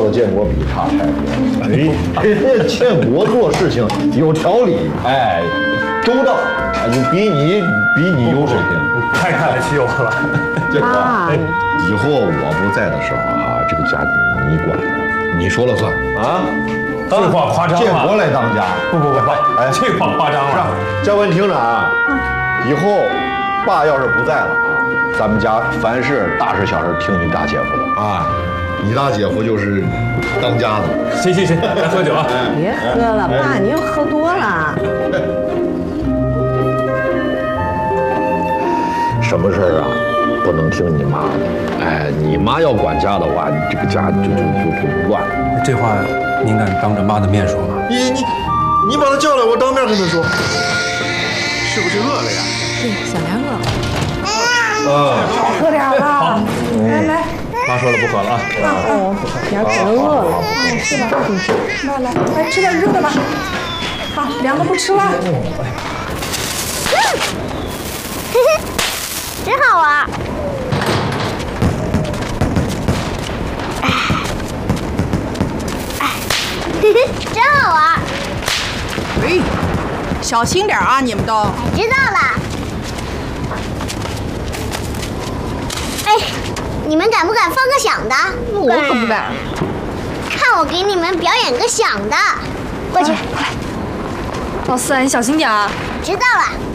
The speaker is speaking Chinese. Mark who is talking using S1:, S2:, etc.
S1: 建国比差太多。哎，人家建国做事情有条理，哎，周到，啊，比你有水平。
S2: 太看得起我了。
S1: 建国，哎，以后我不在的时候啊，这个家你管，你说了算啊。
S2: 这话夸张了。
S1: 建国来当家，
S2: 不，哎，这话夸张了。
S1: 嘉文听着啊，以后爸要是不在了啊，咱们家凡事大事小事听你大姐夫的啊，你大姐夫就是当家的。
S2: 行，来喝酒啊！
S3: 别喝了，爸，你又喝多了。
S1: 什么事儿啊，不能听你妈的。哎，你妈要管家的话，你这个家就乱。
S2: 这话您敢当着妈的面说吗？
S1: 你把他叫来，我当面跟他说。是不是饿了呀？
S3: 对，小梁饿了。
S1: 啊，
S3: 喝点了。
S2: 好，
S3: 来，
S2: 妈说了不喝了啊。
S3: 哦，娘可能饿了。是吧？来吃点热的吧。好，凉的不吃了。
S4: 真好玩。真好玩。
S5: 哎，小心点啊，你们都。
S4: 知道了。哎，你们敢不敢放个响的？
S5: 我可不敢。
S4: 看我给你们表演个响的。过去。
S3: 老四，你小心点啊。
S4: 知道了。